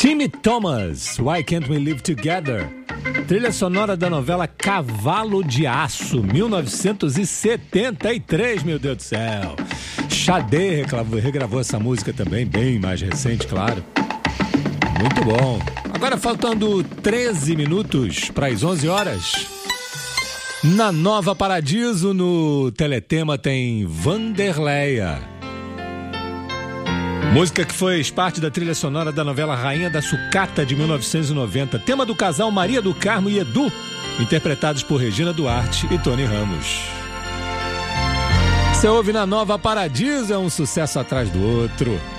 Timmy Thomas, Why Can't We Live Together? Trilha sonora da novela Cavalo de Aço, 1973, meu Deus do céu. Xadê regravou essa música também, bem mais recente, claro. Muito bom. Agora faltando 13 minutos para as 11 horas. Na Nova Paradiso, no Teletema, tem Vanderleia. Música que fez parte da trilha sonora da novela Rainha da Sucata, de 1990. Tema do casal Maria do Carmo e Edu, interpretados por Regina Duarte e Tony Ramos. Você ouve na Nova Paradiso, é um sucesso atrás do outro.